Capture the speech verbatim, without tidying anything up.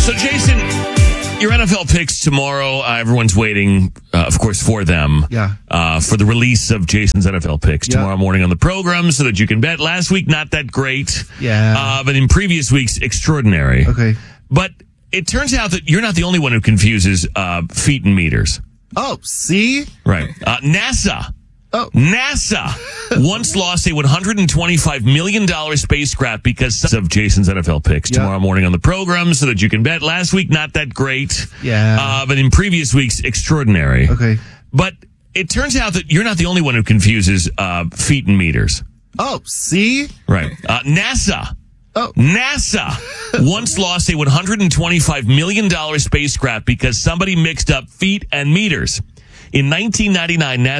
So, Jason, your N F L picks tomorrow. Uh, everyone's waiting, uh, of course, for them. Yeah. Uh, for the release of Jason's N F L picks Yeah. tomorrow morning on the program so that you can bet. Last week, not that great. Yeah. Uh, but in previous weeks, extraordinary. Okay. But it turns out that you're not the only one who confuses uh, feet and meters. Oh, see? Right. Uh, NASA. Oh. NASA once lost a one hundred twenty-five million dollars spacecraft because of Jason's N F L picks Yeah. tomorrow morning on the program so that you can bet. Last week, not that great. Yeah. Uh, but in previous weeks, extraordinary. Okay. But it turns out that you're not the only one who confuses uh, feet and meters. Oh, see? Right. Uh, NASA. Oh. NASA once lost a one hundred twenty-five million dollars spacecraft because somebody mixed up feet and meters. In nineteen ninety-nine, NASA